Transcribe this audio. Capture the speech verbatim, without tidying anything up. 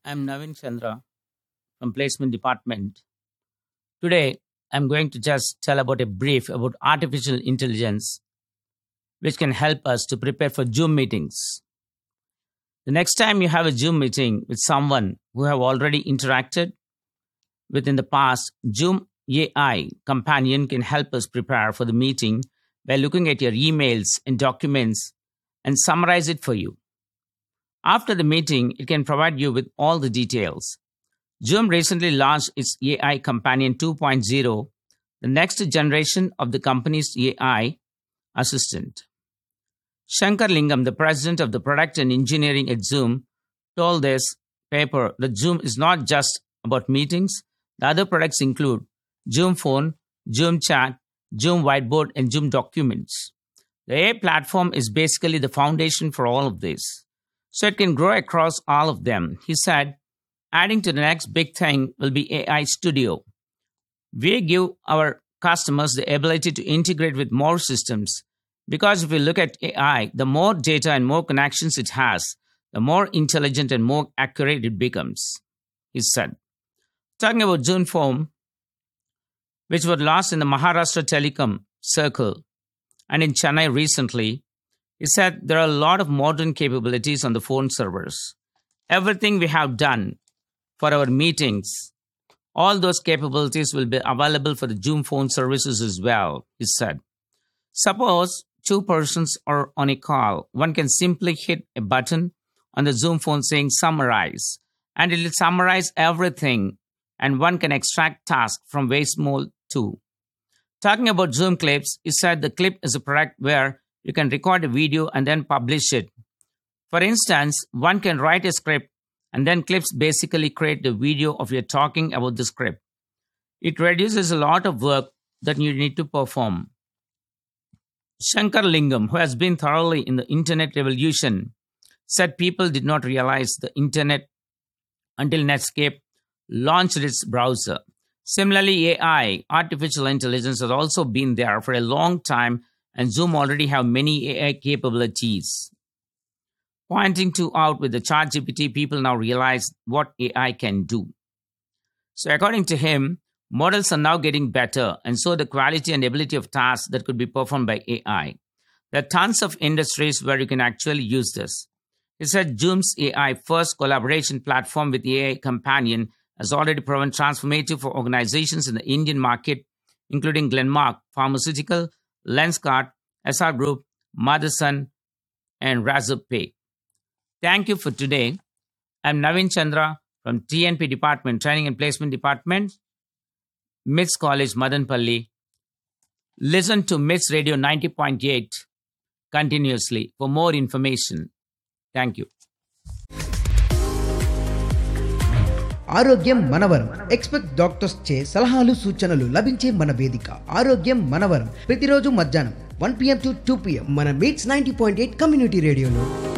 I'm Navin Chandra from Placement Department. Today, I'm going to just tell about a brief about artificial intelligence, which can help us to prepare for Zoom meetings. The next time you have a Zoom meeting with someone who have already interacted with in the past, Zoom A I companion can help us prepare for the meeting by looking at your emails and documents and summarize it for you. After the meeting, it can provide you with all the details. Zoom recently launched its A I Companion two point oh, the next generation of the company's A I assistant. Shankar Lingam, the president of the product and engineering at Zoom, told this paper that Zoom is not just about meetings. The other products include Zoom Phone, Zoom Chat, Zoom Whiteboard, and Zoom Documents. The A I platform is basically the foundation for all of this, so it can grow across all of them. He said, adding to the next big thing will be A I Studio. We give our customers the ability to integrate with more systems, because if we look at A I, the more data and more connections it has, the more intelligent and more accurate it becomes, he said. Talking about Zoom Phone, which was launched in the Maharashtra Telecom Circle and in Chennai recently, he said there are a lot of modern capabilities on the phone servers. Everything we have done for our meetings, all those capabilities will be available for the Zoom Phone services as well, he said. Suppose two persons are on a call. One can simply hit a button on the Zoom Phone saying summarize, and it will summarize everything, and one can extract tasks from voice mode too. Talking about Zoom Clips, he said the clip is a product where you can record a video and then publish it. For instance, one can write a script and then Clips basically create the video of you talking about the script. It reduces a lot of work that you need to perform. Shankar Lingam, who has been thoroughly in the internet revolution, said people did not realize the internet until Netscape launched its browser. Similarly, A I, artificial intelligence, has also been there for a long time, and Zoom already have many A I capabilities. Pointing to out with the ChatGPT, people now realize what A I can do. So according to him, models are now getting better, and so the quality and ability of tasks that could be performed by A I. There are tons of industries where you can actually use this. He said Zoom's A I first collaboration platform with A I Companion has already proven transformative for organizations in the Indian market, including Glenmark Pharmaceutical, Lenskart, S R Group, Motherson, and Razorpay. Thank you for today. I'm Navin Chandra from T N P Department, Training and Placement Department, M I T S College, Madanpalli. Listen to M I T S Radio ninety point eight continuously for more information. Thank you. ఆరోగ్యం మనవరం. Expect doctors చే సలహాలు సూచనలు లభించే మన వేదిక ఆరోగ్యం మనవరం. ప్రతిరోజు మధ్యాహ్నం one PM to two PM మన meets ninety point eight community రేడియోలో.